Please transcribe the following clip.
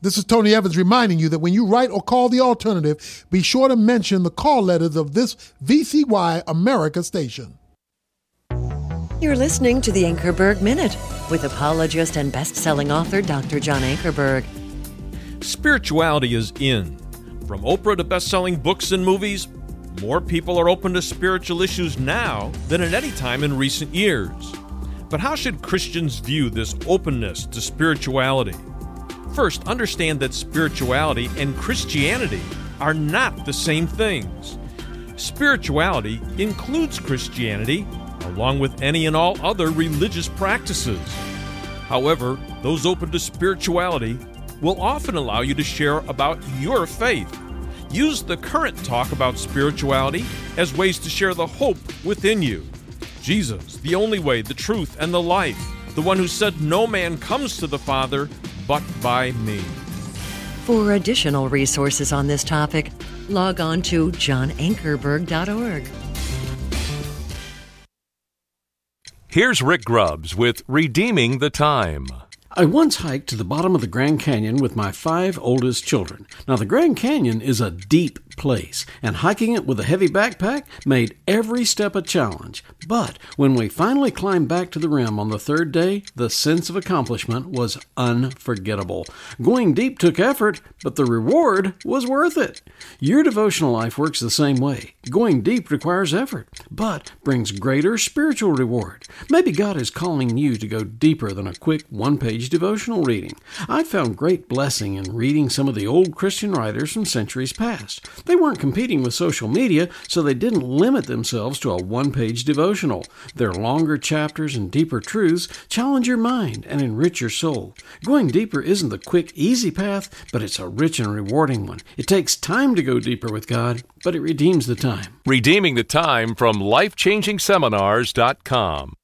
This is Tony Evans reminding you that when you write or call the alternative, be sure to mention the call letters of this VCY America station. You're listening to the Ankerberg Minute with apologist and best-selling author Dr. John Ankerberg. Spirituality is in. From Oprah to best-selling books and movies, more people are open to spiritual issues now than at any time in recent years. But how should Christians view this openness to spirituality? First, understand that spirituality and Christianity are not the same things. Spirituality includes Christianity, along with any and all other religious practices. However, those open to spirituality will often allow you to share about your faith. Use the current talk about spirituality as ways to share the hope within you. Jesus, the only way, the truth, and the life, the one who said no man comes to the Father but by me. For additional resources on this topic, log on to johnankerberg.org. Here's Rick Grubbs with Redeeming the Time. I once hiked to the bottom of the Grand Canyon with my 5 oldest children. Now, the Grand Canyon is a deep place, and hiking it with a heavy backpack made every step a challenge. But when we finally climbed back to the rim on the 3rd day, the sense of accomplishment was unforgettable. Going deep took effort, but the reward was worth it. Your devotional life works the same way. Going deep requires effort, but brings greater spiritual reward. Maybe God is calling you to go deeper than a quick one-page devotional reading. I found great blessing in reading some of the old Christian writers from centuries past. They weren't competing with social media, so they didn't limit themselves to a one-page devotional. Their longer chapters and deeper truths challenge your mind and enrich your soul. Going deeper isn't the quick, easy path, but it's a rich and rewarding one. It takes time to go deeper with God, but it redeems the time. Redeeming the Time from LifechangingSeminars.com.